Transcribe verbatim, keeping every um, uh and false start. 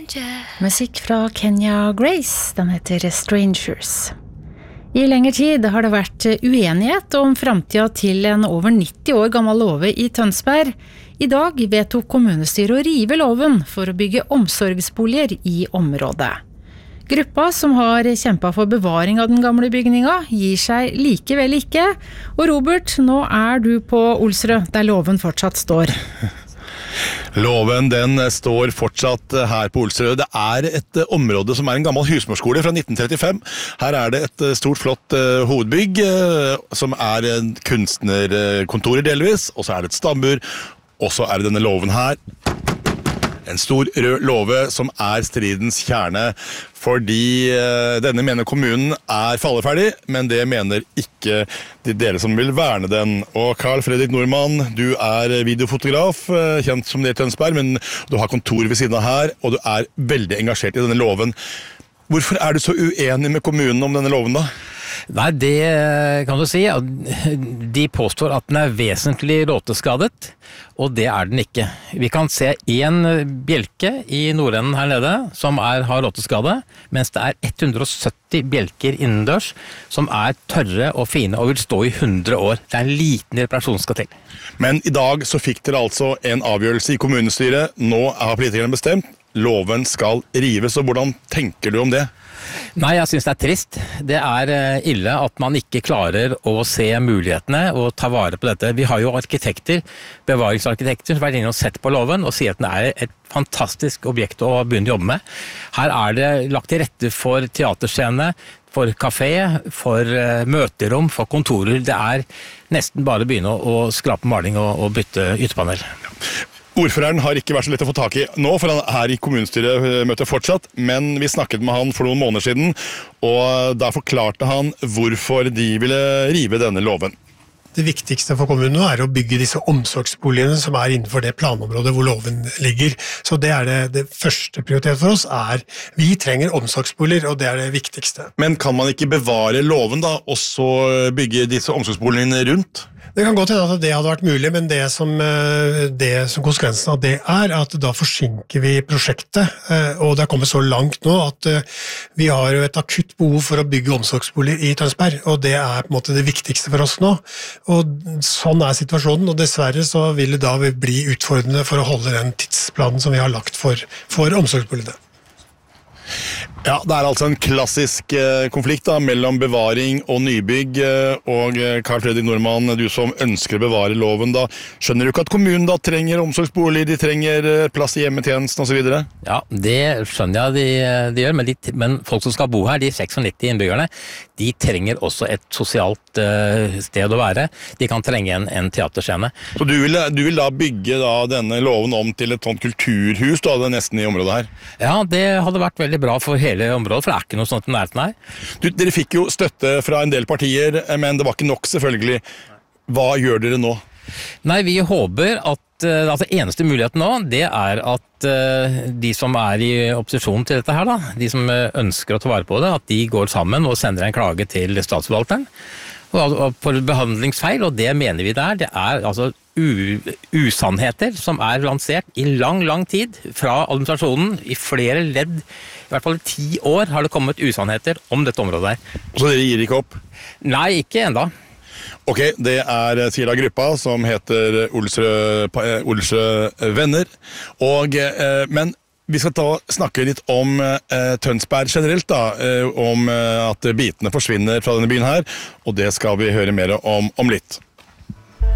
Musikk fra Kenya Grace, den heter Strangers. I lengre tid har det vært uenighet om fremtiden til en over nitti år gammel låve i Tønsberg. I dag vedtok kommunestyret å rive låven for å bygge omsorgsboliger i området. Gruppa som har kjempet for bevaring av den gamle bygninga gir seg likevel ikke. Og Robert, nå er du på Olsrød, der låven fortsatt står. Låven den står fortsatt her på Olsrød. Det er et område som er en gammel husmorskole fra nitten trettifem. Her er det et stort, flott uh, hovedbygg, uh, som er uh, kunstnerkontorer delvis, og så er det et stambur, og så er det denne låven her. En stor rød låve som er stridens kjerne, fordi uh, denne mener kommunen er falleferdig, men det mener ikke de dere som vil verne den. Og Carl Fredrik Normann, du er videofotograf, uh, kjent som det i Tønsberg, men du har kontor ved siden av her, og du er veldig engasjert i denne låven. Hvorfor er du så uenig med kommunen om denne låven da? Nei, det kan du si. De påstår at den er vesentlig råteskadet, og det er den ikke. Vi kan se en bjelke i nordenden her nede som er, har råteskade, mens det er hundre og sytti bjelker innendørs som er tørre og fine og vil stå i hundre år. Det er en liten reparasjon skal til. Men i dag så fikk dere altså en avgjørelse i kommunestyret. Nå har politikerne bestemt. Låven skal rives, og hvordan tenker du om det? Nei, jeg synes det er trist. Det er ille at man ikke klarer å se mulighetene og ta vare på dette. Vi har jo arkitekter, bevaringsarkitekter, som har vært inne og sett på låven og sier at den er et fantastisk objekt å begynne å jobbe med. Her er det lagt til rette for teaterscene, for kafé, for møterom, for kontorer. Det er nesten bare å begynne å skrape maling og, og bytte ytterpanel. Ordføreren har ikke vært så lett å få tak i nå, for han er i kommunestyremøtet fortsatt, men vi snakket med han for noen måneder siden, og da forklarte han hvorfor de ville rive denne låven. Det viktigste for kommunen er å bygge disse omsorgsboligene som er innenfor det planområdet hvor låven ligger. Så det er det, det første prioritet for oss er, vi trenger omsorgsboliger, og det er det viktigste. Men kan man ikke bevare låven da, og så bygge disse omsorgsboligene rundt? Det kan godt hende at det hadde vært mulig, men det som, det som konsekvensen av det er, at da forsinker vi prosjektet, og det er kommet så langt nå at vi har jo et akutt behov for å bygge omsorgsboliger i Tønsberg, og det er på en måte det viktigste for oss nå. Og sånn er situasjonen, og dessverre så vil det da bli utfordrende for å holde den tidsplanen som vi har lagt for, for omsorgsboligene. Ja, det er altså en klassisk eh, konflikt da, mellom bevaring og nybygg, eh, og Carl Fredrik Normann, du som ønsker å bevare låven da, skjønner du ikke at kommunen da trenger omsorgsbolig, de trenger eh, plass i hjemmetjenesten og så videre? Ja, det skjønner jeg de, de gjør, men, de, men folk som skal bo her, de nittioseks innbyggerne, de trenger også et sosialt eh, sted å være. De kan trenge en, en teaterscene. Så du vil, du vil da bygge da denne låven om til et sånt kulturhus, da, det nesten i området her? Ja, det hadde vært veldig bra for hele området, for det er ikke noe sånt i nærheten her. Du, dere fikk jo støtte fra en del partier, men det var ikke nok selvfølgelig. Hva gjør dere nå? Nei, vi håper at altså, eneste muligheten nå, det er at uh, de som er i opposisjon til dette her, da, de som ønsker å ta vare på det, at de går sammen og sender en klage til statsforvalteren og, og på behandlingsfeil, og det mener vi der, det er altså U, usannheter som er lansert i lang, lang tid fra administrasjonen. I flere ledd, i hvert fall i ti år, har det kommet usannheter om dette området her. Så dere gir ikke opp? Nei, ikke enda. Ok, det er sier da gruppa som heter Olsrød, Olsrød Venner. Og, eh, men vi skal ta, snakke litt om eh, Tønsberg generelt, da, eh, om eh, at bitene forsvinner fra denne byen her, og det skal vi høre mer om, om litt.